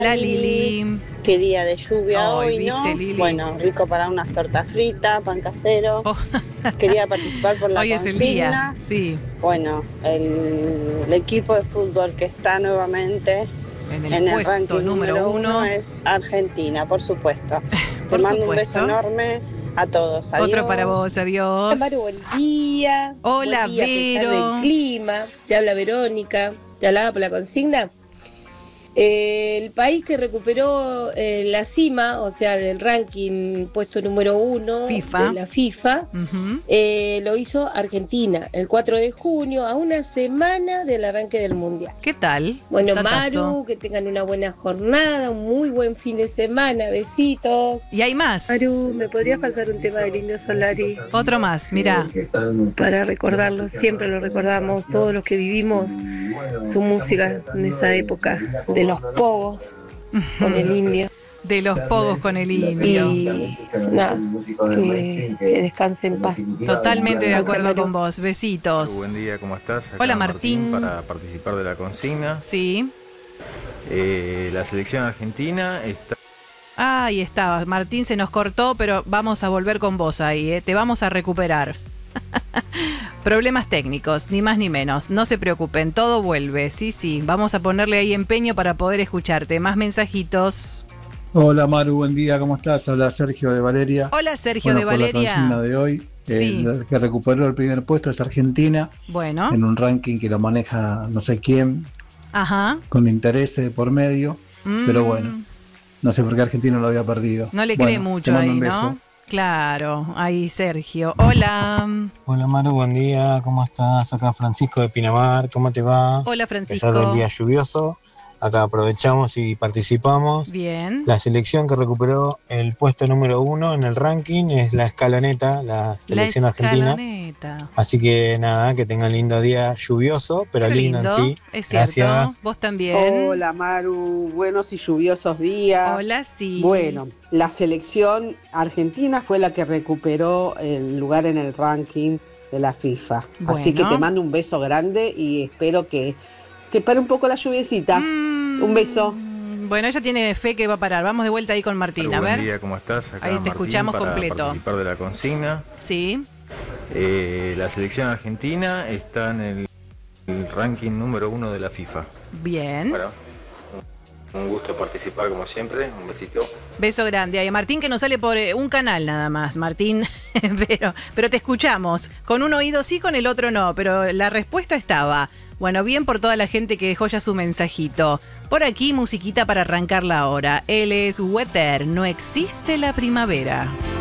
La Lili. Qué día de lluvia hoy, ¿viste, ¿no? Lili? Bueno, rico para unas tortas fritas, pan casero. Oh. Quería participar por la Hoy es consigna. el día, sí. Bueno, el equipo de fútbol que está nuevamente En en el puesto ranking número uno es Argentina, por supuesto. Por Te mando supuesto. un beso enorme a todos. Adiós. Otro para vos, adiós. Maru, buen día. Hola, buen día, Vero. A pesar del clima. Te habla Verónica. Te hablaba por la consigna. El país que recuperó la cima, o sea, del ranking puesto número 1 FIFA. de la FIFA, lo hizo Argentina el 4 de junio, a una semana del arranque del Mundial. ¿Qué tal? Bueno, Datazo. Maru, que tengan una buena jornada, un muy buen fin de semana, besitos. Y hay más. Maru, ¿me podrías pasar un tema del Indio Solari? Otro más, mirá. Para recordarlo, siempre lo recordamos, todos los que vivimos su música en esa época, de los pogos con el indio. De los pogos con el indio. Y nada, que descanse en paz. Totalmente de acuerdo Maru. con vos. Besitos. Buen día, ¿cómo estás? Acá Hola, Martín. Para participar de la consigna. Sí. La selección argentina está... Ahí estaba. Martín se nos cortó, pero vamos a volver con vos ahí, ¿eh? Te vamos a recuperar. Problemas técnicos, ni más ni menos. No se preocupen, todo vuelve. Sí, vamos a ponerle ahí empeño para poder escucharte. Más mensajitos. Hola Maru, buen día, ¿cómo estás? Habla Sergio de Valeria. Hola, Sergio Bueno, de por Valeria. la consigna de hoy, Sí. el que recuperó el primer puesto es Argentina, Bueno. en un ranking que lo maneja no sé quién, Ajá. con intereses de por medio, pero bueno, no sé por qué Argentina lo había perdido. No le Bueno, cree te mucho mando ahí, un beso. ¿no? Claro, ahí Sergio. Hola. Hola Maru, buen día, ¿cómo estás? Acá Francisco de Pinamar, ¿cómo te va? Hola, A pesar Francisco. del día lluvioso, acá aprovechamos y participamos. Bien. La selección que recuperó el puesto número 1 en el ranking es la Escaloneta, la selección argentina. Escaloneta. Así que nada, que tengan lindo día lluvioso, pero lindo en sí. Es cierto. Gracias. Vos también. Hola Maru, buenos y lluviosos días. Hola, sí. Bueno, la selección argentina fue la que recuperó el lugar en el ranking de la FIFA. Así que Bueno. te mando un beso grande y espero que pare un poco la lluviecita. Un beso. Bueno, ella tiene fe que va a parar. Vamos de vuelta ahí con Martín, a Buen ver. día, ¿cómo estás? Acá Ahí te Martín escuchamos para completo. participar de la consigna. Sí. La selección argentina está en el ranking número 1 de la FIFA. Bien. Bueno, un gusto participar como siempre. Un besito. Beso grande. Hay Martín que nos sale por un canal nada más, Martín. pero te escuchamos. Con un oído sí, con el otro no. Pero la respuesta estaba. Bueno, bien por toda la gente que dejó ya su mensajito. Por aquí, musiquita para arrancar la hora. Él es Wetter. No existe la primavera.